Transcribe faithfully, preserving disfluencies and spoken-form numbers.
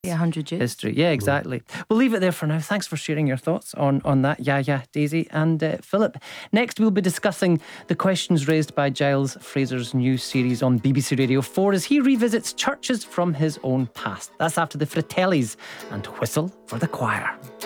Yeah, one hundred years. history. Yeah, exactly. We'll leave it there for now. Thanks for sharing your thoughts on, on that, Yaya, Daisy and uh, Philip. Next, we'll be discussing the questions raised by Giles Fraser's new series on B B C Radio four as he revisits churches from his own past. That's after the Fratellis and Whistle for the Choir.